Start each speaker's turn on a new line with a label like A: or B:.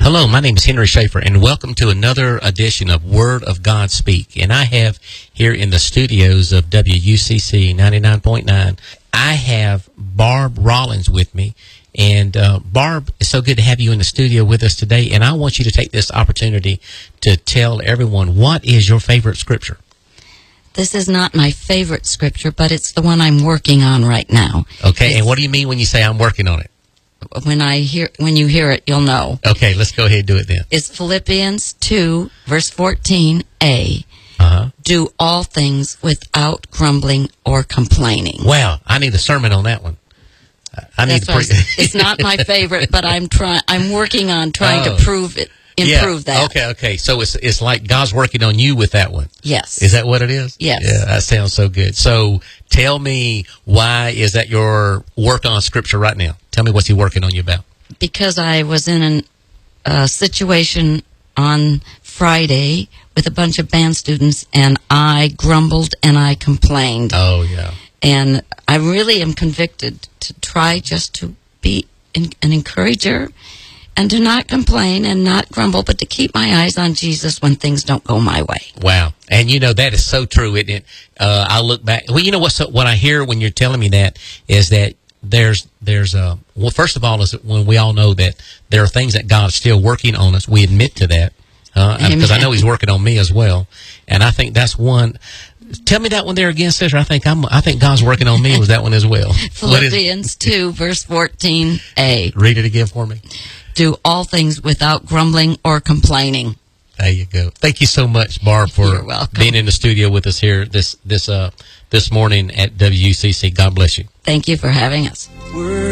A: Hello, my name is Henry Schaefer, and welcome to another edition of Word of God Speak. And I have here in the studios of WUCC 99.9, I have Barb Rollins with me. And Barb, it's so good to have you in the studio with us today. And I want you to take this opportunity to tell everyone, what is your favorite scripture?
B: This is not my favorite scripture, but it's the one I'm working on right now.
A: Okay, and what do you mean when you say I'm working on it?
B: When you hear it, you'll know.
A: Okay, let's go ahead and do it then.
B: It's Philippians 2, verse 14a. Do all things without grumbling or complaining.
A: Wow, I need a sermon on that one.
B: It's not my favorite, but I'm working on trying to improve that.
A: Okay. So it's like God's working on you with that one.
B: Yes.
A: Is that what it is?
B: Yes.
A: Yeah, that sounds so good. So tell me, why is that your work on scripture right now? Tell me what's he working on you about.
B: Because I was in a situation on Friday with a bunch of band students, and I grumbled and I complained.
A: Oh, yeah.
B: And I really am convicted to try just to be an encourager and to not complain and not grumble, but to keep my eyes on Jesus when things don't go my way.
A: Wow. And that is so true, isn't it? I look back. Well, what I hear when you're telling me that is that there's well, first of all, is when we all know that there are things that God is still working on us. We admit to that. Because I know he's working on me as well. And I think that's one. Tell me that one there again, sister. I think God's working on me. Was that one as well?
B: Philippians 2, verse 14a.
A: Read it again for me.
B: Do all things without grumbling or complaining.
A: There you go. Thank you so much, Barb, for being in the studio with us here this morning at WUCC. God bless you.
B: Thank you for having us.